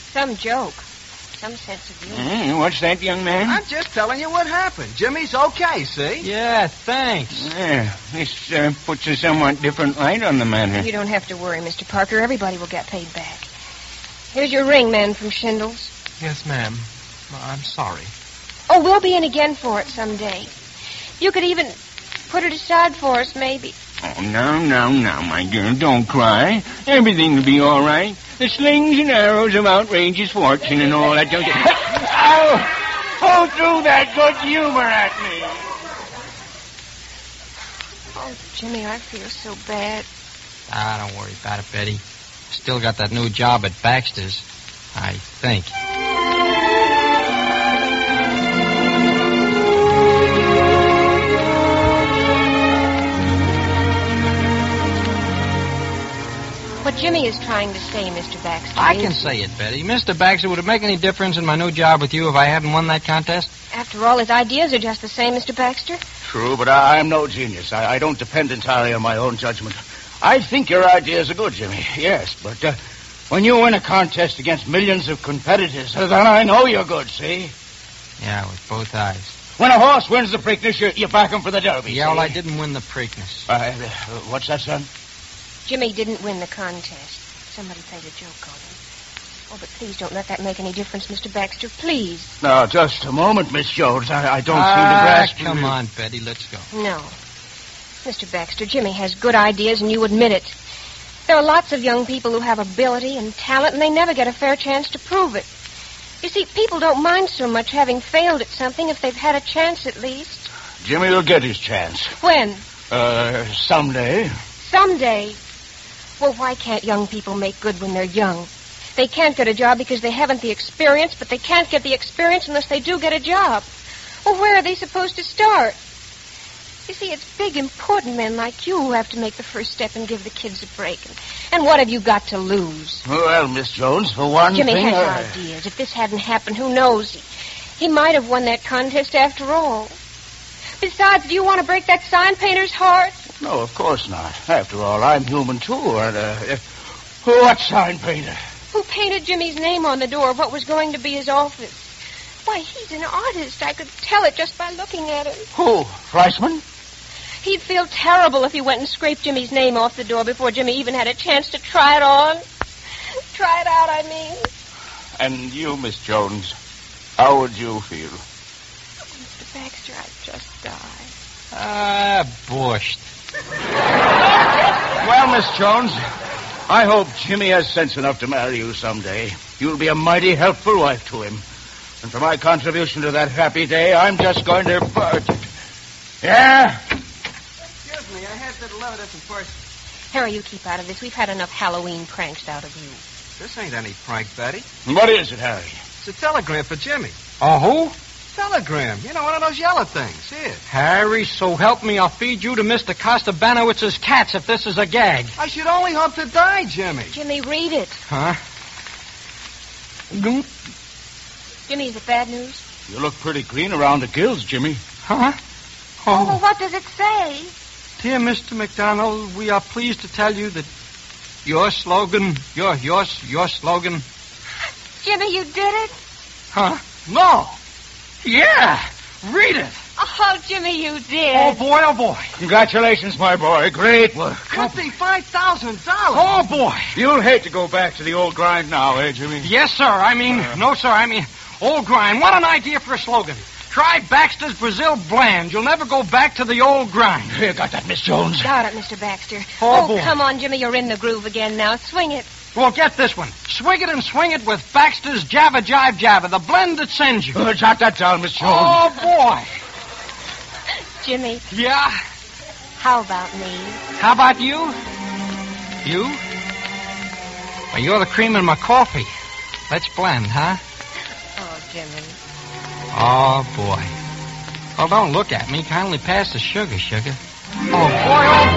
Some joke. Some sense of humor. What's that, young man? I'm just telling you what happened. Jimmy's okay, see? Yeah, thanks. Yeah, this puts a somewhat different light on the matter. You don't have to worry, Mr. Parker. Everybody will get paid back. Here's your ring, man from Shindles. Yes, ma'am. I'm sorry. Oh, we'll be in again for it someday. You could even put it aside for us, maybe. Oh, now, my dear. Don't cry. Everything will be all right. The slings and arrows of outrageous fortune and all that. Don't you... Ow! Who threw that good humor at me? Oh, Jimmy, I feel so bad. Don't worry about it, Betty. Still got that new job at Baxter's, I think. What Jimmy is trying to say, Mr. Baxter, I can say it, Betty. Mr. Baxter, would it make any difference in my new job with you if I hadn't won that contest? After all, his ideas are just the same, Mr. Baxter. True, but I'm no genius. I don't depend entirely on my own judgment. I think your ideas are good, Jimmy, yes, but when you win a contest against millions of competitors, then I know you're good, see? Yeah, with both eyes. When a horse wins the Preakness, you back him for the Derby, Yeah, see? well, I didn't win the Preakness. What's that, son? Jimmy didn't win the contest. Somebody played a joke on him. Oh, but please don't let that make any difference, Mr. Baxter. Please. Now, just a moment, Miss Jones. I don't seem to grasp... Come on, Betty, let's go. No. Mr. Baxter, Jimmy has good ideas, and you admit it. There are lots of young people who have ability and talent, and they never get a fair chance to prove it. You see, people don't mind so much having failed at something if they've had a chance at least. Jimmy will get his chance. When? Someday. Someday. Well, why can't young people make good when they're young? They can't get a job because they haven't the experience, but they can't get the experience unless they do get a job. Well, where are they supposed to start? You see, it's big, important men like you who have to make the first step and give the kids a break. And what have you got to lose? Well, Miss Jones, for one Jimmy thing... has ideas. If this hadn't happened, who knows? He might have won that contest after all. Besides, do you want to break that sign painter's heart? No, of course not. After all, I'm human, too. And, what sign painter? Who painted Jimmy's name on the door of what was going to be his office? Why, he's an artist. I could tell it just by looking at him. Who? Fleischman? He'd feel terrible if he went and scraped Jimmy's name off the door before Jimmy even had a chance to try it on. Try it out, I mean. And you, Miss Jones, how would you feel? Mr. Baxter, I'd just die. Bushed. Well, Miss Jones, I hope Jimmy has sense enough to marry you someday. You'll be a mighty helpful wife to him. And for my contribution to that happy day, I'm just going to... Yeah? Excuse me, I had to deliver this in person. Harry, you keep out of this. We've had enough Halloween pranks out of you. This ain't any prank, Betty. What is it, Harry? It's a telegram for Jimmy. Oh, who? Telegram. You know, one of those yellow things. Here. Harry, so help me, I'll feed you to Mr. Costa Banowitz's cats if this is a gag. I should only hope to die, Jimmy. Jimmy, read it. Huh? Jimmy, is it bad news? You look pretty green around the gills, Jimmy. Huh? Oh, well, what does it say? Dear Mr. McDonald, we are pleased to tell you that your slogan, your slogan... Jimmy, you did it? Huh? No. Yeah. Read it. Oh, Jimmy, you did. Oh, boy, oh, boy. Congratulations, my boy. Great work. $55,000. Oh, boy. You'll hate to go back to the old grind now, eh, Jimmy? Yes, sir. No, sir. Old grind. What an idea for a slogan. Try Baxter's Brazil Bland. You'll never go back to the old grind. You got that, Miss Jones? Got it, Mr. Baxter. Oh, boy. Come on, Jimmy. You're in the groove again now. Swing it. Well, get this one. Swig it and swing it with Baxter's Java Jive Java, the blend that sends you. Jot that down, Miss Jones. Oh, boy. Jimmy. Yeah? How about me? How about you? You? Well, you're the cream in my coffee. Let's blend, huh? Oh, Jimmy. Oh, boy. Well, don't look at me. Kindly pass the sugar. Oh, boy, oh,